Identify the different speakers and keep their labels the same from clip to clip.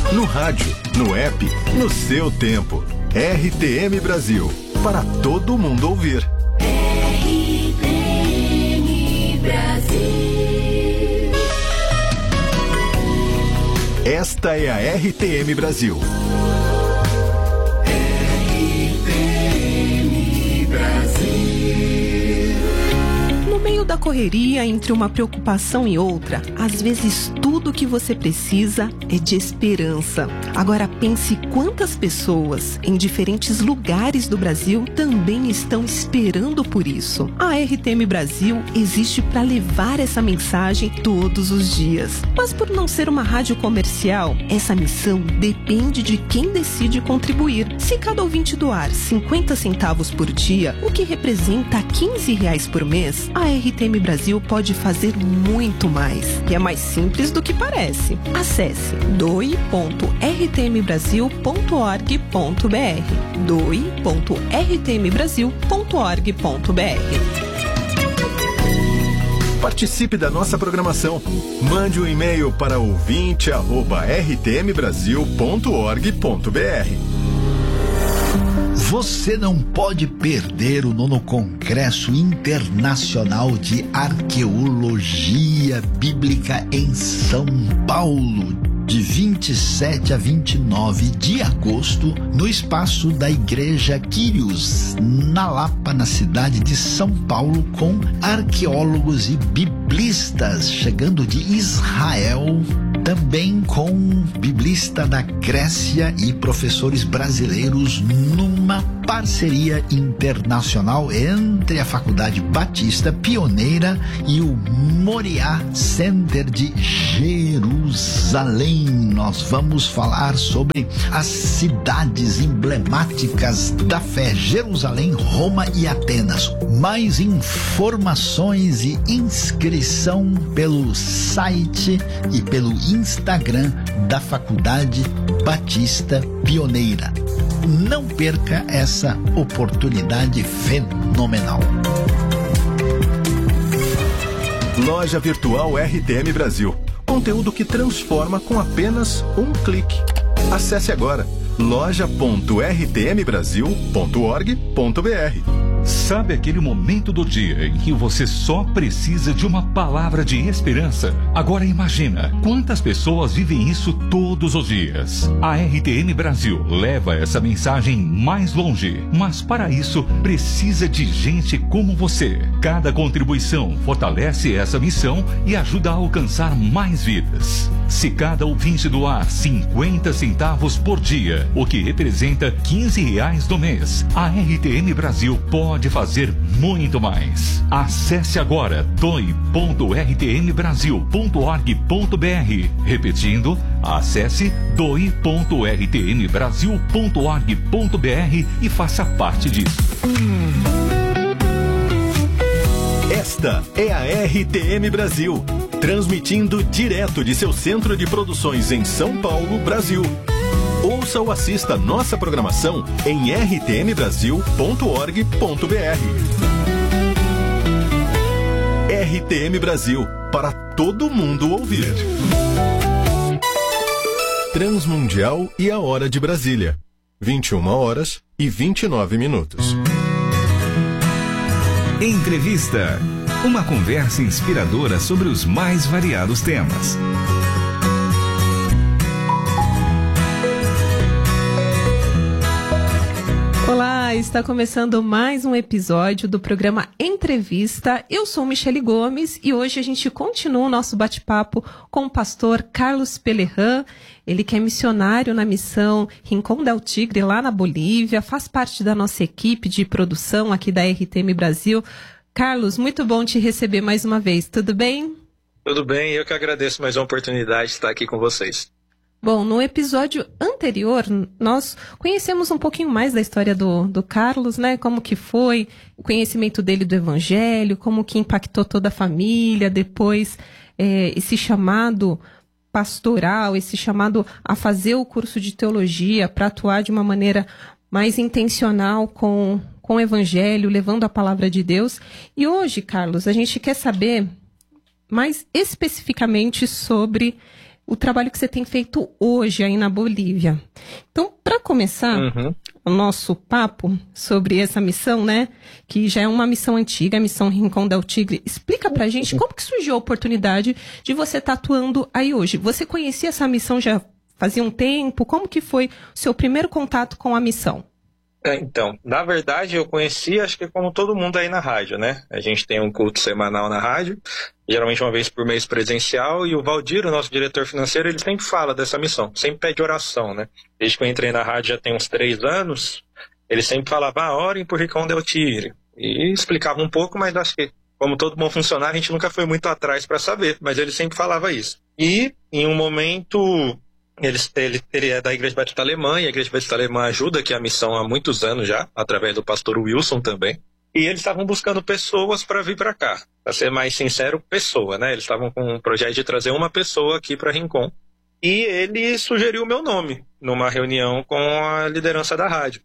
Speaker 1: no rádio, no app, no seu tempo. RTM Brasil, para todo mundo ouvir.
Speaker 2: RTM Brasil.
Speaker 1: Esta é a RTM Brasil.
Speaker 3: No meio da correria, entre uma preocupação e outra, às vezes tudo que você precisa é de esperança. Agora pense quantas pessoas em diferentes lugares do Brasil também estão esperando por isso. A RTM Brasil existe para levar essa mensagem todos os dias. Mas por não ser uma rádio comercial, essa missão depende de quem decide contribuir. Se cada ouvinte doar 50 centavos por dia, o que representa R$15 por mês, a RTM Brasil pode fazer muito mais. E é mais simples do que parece. Acesse doe.rtmbrasil.org.br doe.rtmbrasil.org.br.
Speaker 1: Participe da nossa programação. Mande um e-mail para ouvinte@rtmbrasil.org.br.
Speaker 4: Você não pode perder o 9º Congresso Internacional de Arqueologia Bíblica em São Paulo, de 27 a 29 de agosto, no espaço da Igreja Quírios, na Lapa, na cidade de São Paulo, com arqueólogos e biblistas chegando de Israel, também com biblista da Grécia e professores brasileiros, numa parceria internacional entre a Faculdade Batista Pioneira e o Moriá Center de Jerusalém. Nós vamos falar sobre as cidades emblemáticas da fé: Jerusalém, Roma e Atenas. Mais informações e inscrição pelo site e pelo Instagram da Faculdade Batista Pioneira. Não perca essa oportunidade fenomenal.
Speaker 1: Loja Virtual RTM Brasil. Conteúdo que transforma com apenas um clique. Acesse agora loja.rtmbrasil.org.br.
Speaker 5: Sabe aquele momento do dia em que você só precisa de uma palavra de esperança? Agora imagina quantas pessoas vivem isso todos os dias. A RTM Brasil leva essa mensagem mais longe, mas para isso precisa de gente como você. Cada contribuição fortalece essa missão e ajuda a alcançar mais vidas. Se cada ouvinte doar 50 centavos por dia, o que representa R$15 no mês, a RTM Brasil pode fazer muito mais. Acesse agora doe.rtmbrasil.org.br. Repetindo, acesse doe.rtmbrasil.org.br e faça parte disso.
Speaker 1: Esta é a RTM Brasil, transmitindo direto de seu centro de produções em São Paulo, Brasil. Ouça ou assista nossa programação em rtmbrasil.org.br. RTM Brasil, para todo mundo ouvir. Transmundial e a Hora de Brasília. 21h29.
Speaker 6: Entrevista. Uma conversa inspiradora sobre os mais variados temas.
Speaker 3: Olá, está começando mais um episódio do programa Entrevista. Eu sou Michele Gomes e hoje a gente continua o nosso bate-papo com o pastor Carlos Pelerran. Ele que é missionário na missão Rincón del Tigre, lá na Bolívia, faz parte da nossa equipe de produção aqui da RTM Brasil. Carlos, muito bom te receber mais uma vez, tudo bem?
Speaker 7: Tudo bem, eu que agradeço mais uma oportunidade de estar aqui com vocês.
Speaker 3: Bom, no episódio anterior, nós conhecemos um pouquinho mais da história do Carlos, né? Como que foi o conhecimento dele do Evangelho, como que impactou toda a família, depois esse chamado pastoral, esse chamado a fazer o curso de teologia para atuar de uma maneira mais intencional com o Evangelho, levando a palavra de Deus. E hoje, Carlos, a gente quer saber mais especificamente sobre o trabalho que você tem feito hoje aí na Bolívia. Então, para começar o nosso papo sobre essa missão, né, que já é uma missão antiga, a missão Rincón del Tigre, explica pra gente como que surgiu a oportunidade de você estar atuando aí hoje. Você conhecia essa missão já fazia um tempo? Como que foi o seu primeiro contato com a missão?
Speaker 7: Então, na verdade, eu conheci, acho que como todo mundo aí na rádio, né? A gente tem um culto semanal na rádio, geralmente uma vez por mês presencial, e o Valdir, o nosso diretor financeiro, ele sempre fala dessa missão, sempre pede oração, né? Desde que eu entrei na rádio já tem uns 3 anos, ele sempre falava, orem por Rincón del Tigre. E explicava um pouco, mas acho que, como todo bom funcionário, a gente nunca foi muito atrás para saber, mas ele sempre falava isso. E, em um momento... Ele é da Igreja Batista Alemã, e a Igreja Batista Alemã ajuda aqui a missão há muitos anos já, através do pastor Wilson também. E eles estavam buscando pessoas para vir para cá. Para ser mais sincero, pessoa, né? Eles estavam com um projeto de trazer uma pessoa aqui para Rincón. E ele sugeriu o meu nome numa reunião com a liderança da rádio.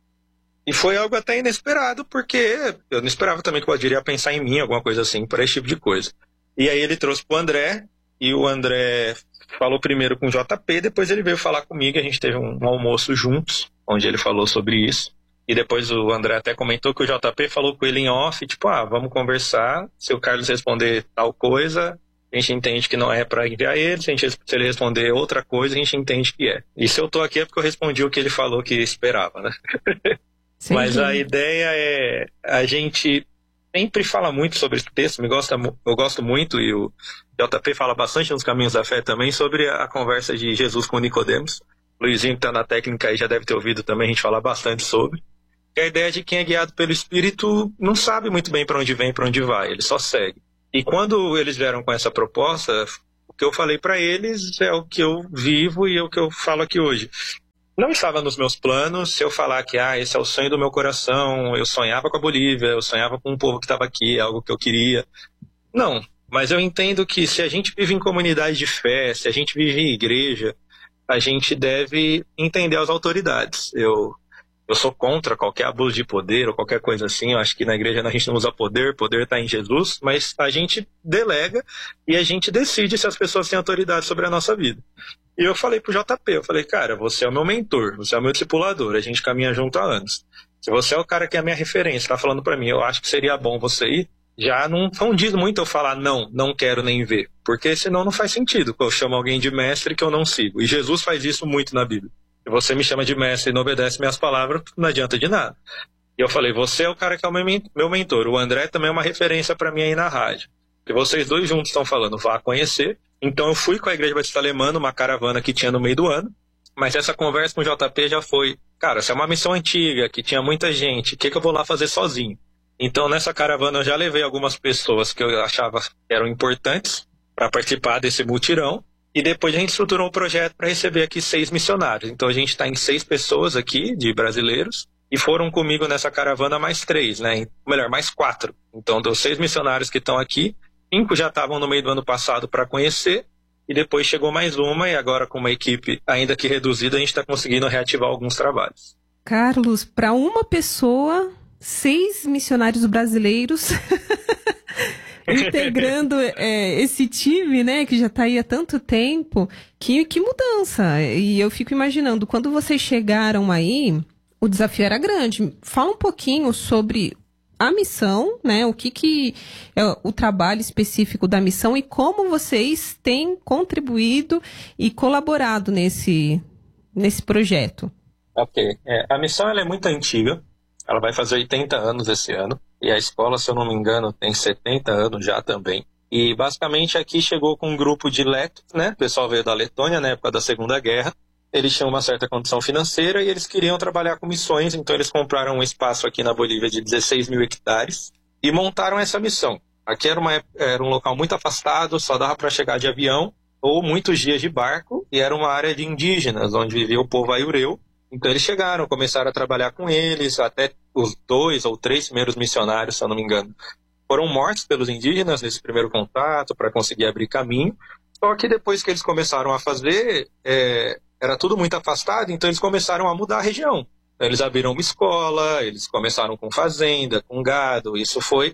Speaker 7: E foi algo até inesperado, porque eu não esperava também que o Valdir ia pensar em mim, alguma coisa assim, para esse tipo de coisa. E aí ele trouxe pro André, e o André falou primeiro com o JP, depois ele veio falar comigo, a gente teve um almoço juntos, onde ele falou sobre isso. E depois o André até comentou que o JP falou com ele em off, tipo, vamos conversar, se o Carlos responder tal coisa, a gente entende que não é para enviar ele, se ele responder outra coisa, a gente entende que é. E se eu tô aqui é porque eu respondi o que ele falou que esperava, né? Sim. Mas a ideia é, a gente sempre fala muito sobre esse texto, eu gosto muito, e o JP fala bastante nos Caminhos da Fé também, sobre a conversa de Jesus com Nicodemos. O Luizinho, que está na técnica aí, já deve ter ouvido também a gente falar bastante sobre. Que a ideia de quem é guiado pelo Espírito não sabe muito bem para onde vem, para onde vai, ele só segue. E quando eles vieram com essa proposta, o que eu falei para eles é o que eu vivo e é o que eu falo aqui hoje. Não estava nos meus planos se eu falar que esse é o sonho do meu coração, eu sonhava com a Bolívia, eu sonhava com o povo que estava aqui, é algo que eu queria. Não, mas eu entendo que se a gente vive em comunidade de fé, se a gente vive em igreja, a gente deve entender as autoridades. Eu sou contra qualquer abuso de poder ou qualquer coisa assim, eu acho que na igreja a gente não usa poder está em Jesus, mas a gente delega e a gente decide se as pessoas têm autoridade sobre a nossa vida. E eu falei pro JP, eu falei, cara, você é o meu mentor, você é o meu discipulador, a gente caminha junto há anos. Se você é o cara que é a minha referência, tá falando pra mim, eu acho que seria bom você ir, já não diz muito eu falar não quero nem ver, porque senão não faz sentido, eu chamo alguém de mestre que eu não sigo. E Jesus faz isso muito na Bíblia. Se você me chama de mestre e não obedece minhas palavras, não adianta de nada. E eu falei, você é o cara que é o meu mentor, o André também é uma referência pra mim aí na rádio. E vocês dois juntos estão falando, vá conhecer. Então eu fui com a Igreja Batista Alemã numa caravana que tinha no meio do ano, mas essa conversa com o JP já foi, cara, se é uma missão antiga, que tinha muita gente, o que eu vou lá fazer sozinho? Então nessa caravana eu já levei algumas pessoas que eu achava que eram importantes para participar desse mutirão, e depois a gente estruturou um projeto para receber aqui 6 missionários. Então a gente está em 6 pessoas aqui, de brasileiros, e foram comigo nessa caravana mais 3, né? Melhor, mais 4. Então dos 6 missionários que estão aqui, 5 já estavam no meio do ano passado para conhecer, e depois chegou mais uma, e agora com uma equipe ainda que reduzida, a gente está conseguindo reativar alguns trabalhos.
Speaker 3: Carlos, para uma pessoa, 6 missionários brasileiros integrando esse time, né, que já está aí há tanto tempo, que mudança. E eu fico imaginando, quando vocês chegaram aí, o desafio era grande. Fala um pouquinho sobre a missão, né? O que é o trabalho específico da missão e como vocês têm contribuído e colaborado nesse projeto.
Speaker 7: Ok. A missão ela é muito antiga. Ela vai fazer 80 anos esse ano. E a escola, se eu não me engano, tem 70 anos já também. E basicamente aqui chegou com um grupo de letos, né? O pessoal veio da Letônia na época da Segunda Guerra. Eles tinham uma certa condição financeira e eles queriam trabalhar com missões, então eles compraram um espaço aqui na Bolívia de 16 mil hectares e montaram essa missão. Aqui era um local muito afastado, só dava para chegar de avião ou muitos dias de barco, e era uma área de indígenas, onde vivia o povo aiureu. Então eles chegaram, começaram a trabalhar com eles, até os 2 ou 3 primeiros missionários, se eu não me engano, foram mortos pelos indígenas nesse primeiro contato para conseguir abrir caminho. Só que depois que eles começaram a fazer, era tudo muito afastado, então eles começaram a mudar a região. Eles abriram uma escola, eles começaram com fazenda, com gado, isso foi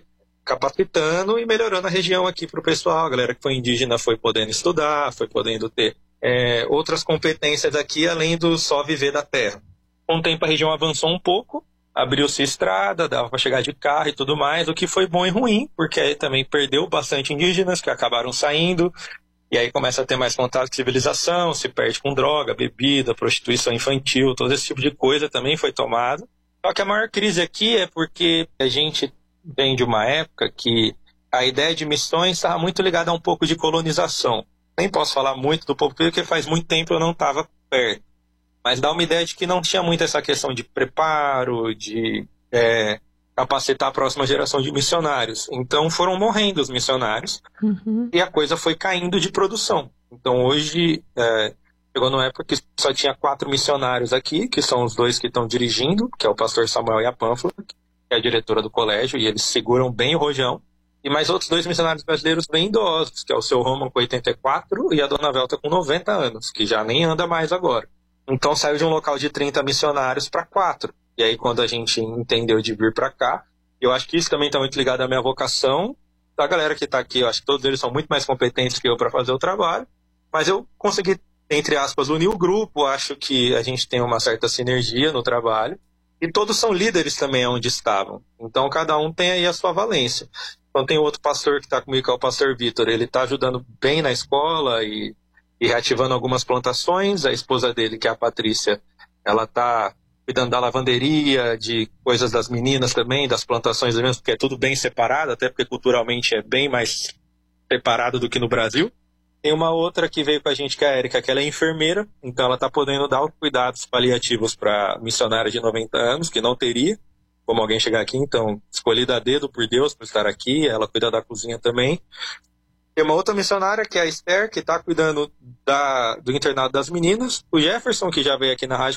Speaker 7: capacitando e melhorando a região aqui para o pessoal. A galera que foi indígena foi podendo estudar, foi podendo ter outras competências aqui, além do só viver da terra. Com o tempo a região avançou um pouco, abriu-se estrada, dava para chegar de carro e tudo mais, o que foi bom e ruim, porque aí também perdeu bastante indígenas que acabaram saindo, e aí começa a ter mais contato com civilização, se perde com droga, bebida, prostituição infantil, todo esse tipo de coisa também foi tomado. Só que a maior crise aqui é porque a gente vem de uma época que a ideia de missões estava muito ligada a um pouco de colonização. Nem posso falar muito do povo porque faz muito tempo eu não estava perto. Mas dá uma ideia de que não tinha muito essa questão de preparo, de capacitar a próxima geração de missionários. Então foram morrendo os missionários e a coisa foi caindo de produção. Então hoje chegou numa época que só tinha 4 missionários aqui, que são os 2 que estão dirigindo, que é o pastor Samuel e a Pânfila, que é a diretora do colégio, e eles seguram bem o rojão. E mais outros 2 missionários brasileiros bem idosos, que é o seu Roman com 84 e a dona Velta com 90 anos, que já nem anda mais agora. Então saiu de um local de 30 missionários para 4. E aí quando a gente entendeu de vir para cá, eu acho que isso também está muito ligado à minha vocação. Da galera que está aqui, eu acho que todos eles são muito mais competentes que eu para fazer o trabalho. Mas eu consegui, entre aspas, unir o grupo. Acho que a gente tem uma certa sinergia no trabalho. E todos são líderes também onde estavam. Então cada um tem aí a sua valência. Então tem outro pastor que está comigo, que é o pastor Vitor. Ele está ajudando bem na escola e reativando algumas plantações. A esposa dele, que é a Patrícia, ela está cuidando da lavanderia, de coisas das meninas também, das plantações mesmo, porque é tudo bem separado, até porque culturalmente é bem mais separado do que no Brasil. Tem uma outra que veio com a gente, que é a Érica, que ela é enfermeira, então ela está podendo dar os cuidados paliativos para missionária de 90 anos, que não teria como alguém chegar aqui, então escolhida a dedo por Deus para estar aqui, ela cuida da cozinha também. Tem uma outra missionária, que é a Esther, que está cuidando do internado das meninas. O Jefferson, que já veio aqui na rádio